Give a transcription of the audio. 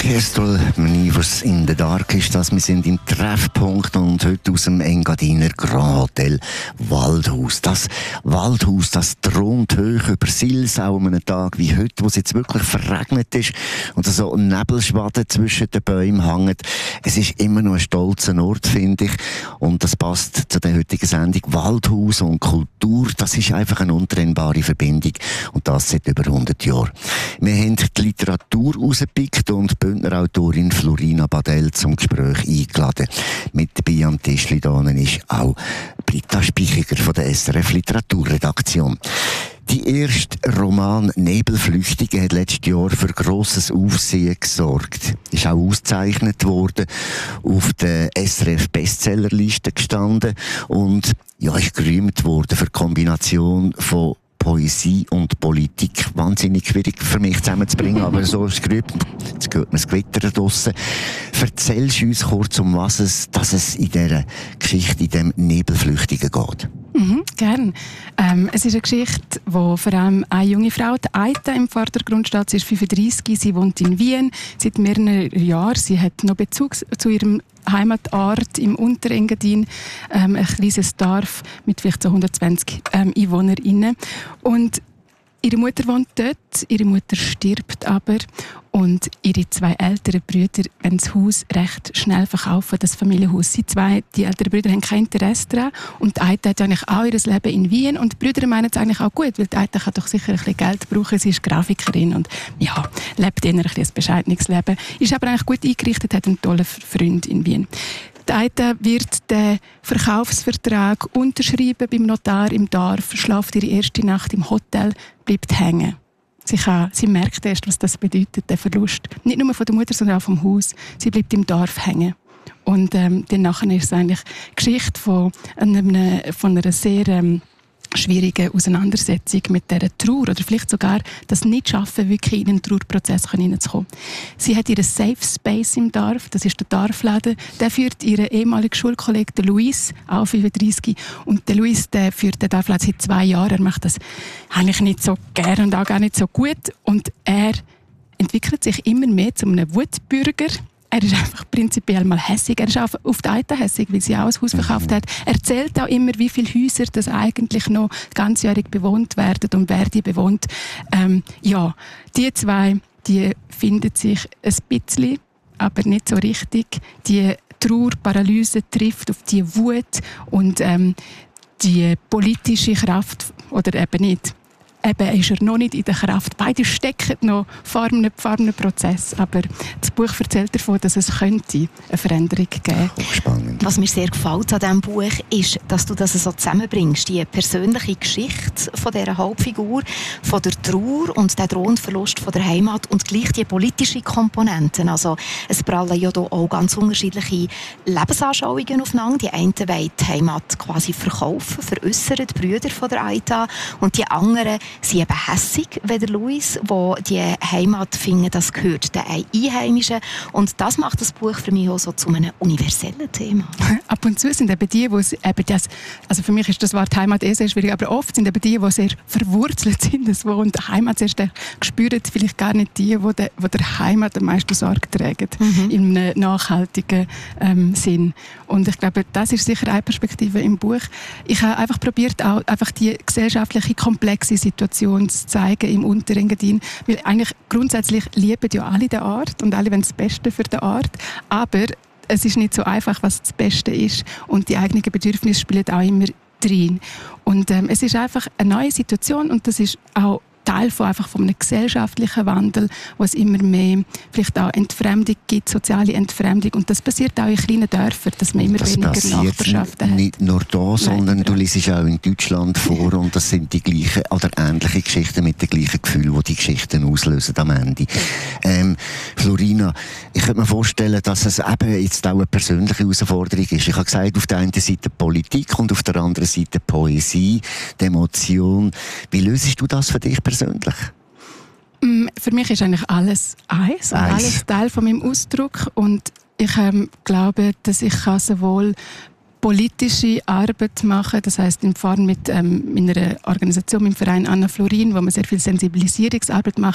Kerstel Manivers in the Dark ist das. Wir sind im Treffpunkt und heute aus dem Engadiner Grand Hotel Waldhaus. Das Waldhaus, das thront hoch über Silsau an einem Tag wie heute, wo es jetzt wirklich verregnet ist und so ein Nebelschwaden zwischen den Bäumen hängt. Es ist immer noch ein stolzer Ort, finde ich. Und das passt zu der heutigen Sendung. Waldhaus und Kultur, das ist einfach eine untrennbare Verbindung. Und das seit über 100 Jahren. Wir haben die Literatur rausgepickt und die Bündner Autorin Florina Badel zum Gespräch eingeladen. Mit dabei am Tischli da ist auch Britta Spichiger von der SRF Literaturredaktion. Die erste Roman Nebelflüchtige hat letztes Jahr für grosses Aufsehen gesorgt. Ist auch ausgezeichnet worden, auf der SRF Bestsellerliste gestanden und ja, ist gerühmt worden für die Kombination von Poesie und Politik. Wahnsinnig schwierig für mich zusammenzubringen, aber so ist es gerühmt. Jetzt hört man das Gewitter draussen. Erzählst du uns kurz, um was es in dieser Geschichte, in diesem Nebelflüchtigen geht? Gerne. Es ist eine Geschichte, wo vor allem eine junge Frau, die Aita, im Vordergrund steht. Sie ist 35, sie wohnt in Wien seit mehreren Jahren. Sie hat noch Bezug zu ihrem Heimatort im Unterengadin, ein kleines Dorf mit vielleicht so 120 EinwohnerInnen. Und ihre Mutter wohnt dort, ihre Mutter stirbt aber und ihre zwei älteren Brüder wollen das Haus recht schnell verkaufen, das Familienhaus. Die älteren Brüder haben kein Interesse daran und die Aita hat eigentlich auch ihr Leben in Wien und die Brüder meinen es eigentlich auch gut, weil die Aita kann doch sicher ein bisschen Geld brauchen, sie ist Grafikerin und ja, lebt eher ein bescheidenes Leben, ist aber eigentlich gut eingerichtet, hat einen tollen Freund in Wien. Die Aita wird den Verkaufsvertrag unterschreiben beim Notar im Dorf, schläft ihre erste Nacht im Hotel, bleibt hängen. Sie merkt erst, was das bedeutet, der Verlust. Nicht nur von der Mutter, sondern auch vom Haus. Sie bleibt im Dorf hängen. Und dann ist es eigentlich die Geschichte von einer sehr schwierige Auseinandersetzung mit dieser Trauer oder vielleicht sogar das Nicht-Schaffen, wirklich in einen Trauerprozess hineinzukommen. Sie hat ihren Safe Space im Dorf, das ist der Dorfladen. Der führt ihren ehemaligen Schulkollegen, den Luis, auch 35. Und der Luis, der führt den Dorfladen seit 2 Jahren. Er macht das eigentlich nicht so gern und auch gar nicht so gut. Und er entwickelt sich immer mehr zu einem Wutbürger. Er ist einfach prinzipiell mal hässig. Er ist auch auf die Aita hässig, weil sie auch ein Haus verkauft hat. Er erzählt auch immer, wie viele Häuser das eigentlich noch ganzjährig bewohnt werden und wer die bewohnt. Die zwei, die finden sich ein bisschen, aber nicht so richtig. Die Trauerparalyse trifft auf die Wut und die politische Kraft, oder eben nicht. Eben ist er noch nicht in der Kraft. Beide stecken noch vor einem Prozess. Aber das Buch erzählt davon, dass es könnte eine Veränderung geben könnte. Spannend. Was mir sehr gefällt an diesem Buch ist, dass du das so zusammenbringst. Die persönliche Geschichte von dieser Hauptfigur, von der Trauer und der drohenden Verlust von der Heimat und gleich die politische Komponenten. Also es prallen ja hier auch ganz unterschiedliche Lebensanschauungen aufeinander. Die einen wollen die Heimat quasi verkaufen, veräussern die Brüder von der Aita und die anderen sind eben hässig, wie der Luis, wo die Heimat finden, das gehört den Einheimischen. Und das macht das Buch für mich auch so zu einem universellen Thema. Ab und zu sind eben die, also für mich ist das Wort Heimat sehr schwierig, aber oft sind eben die sehr verwurzelt sind, das wo und Heimat sehr stark spüren, vielleicht gar nicht die der Heimat am meisten Sorge tragen, in einem nachhaltigen Sinn. Und ich glaube, das ist sicher eine Perspektive im Buch. Ich habe einfach probiert, auch einfach die gesellschaftliche, komplexe Situation zu zeigen im Unterengadin, weil eigentlich grundsätzlich lieben ja alle den Ort und alle wollen das Beste für den Ort, aber es ist nicht so einfach, was das Beste ist und die eigenen Bedürfnisse spielen auch immer drin. Und es ist einfach eine neue Situation und das ist auch Teil von einem gesellschaftlichen Wandel, wo es immer mehr vielleicht auch Entfremdung gibt, soziale Entfremdung. Und das passiert auch in kleinen Dörfern, dass man immer weniger Nachbarschaften hat. Nicht nur da, sondern du liest auch in Deutschland vor und das sind die gleichen oder ähnliche Geschichten mit den gleichen Gefühlen, die Geschichten auslösen am Ende. Florina, ich könnte mir vorstellen, dass es eben jetzt auch eine persönliche Herausforderung ist. Ich habe gesagt, auf der einen Seite Politik und auf der anderen Seite Poesie, die Emotion. Wie löst du das für dich persönlich? Für mich ist eigentlich alles eins. Alles Teil von meinem Ausdruck und ich glaube, dass ich sowohl politische Arbeit machen, das heisst in Form mit meiner Organisation, mit dem Verein Anna Florin, wo man sehr viel Sensibilisierungsarbeit macht,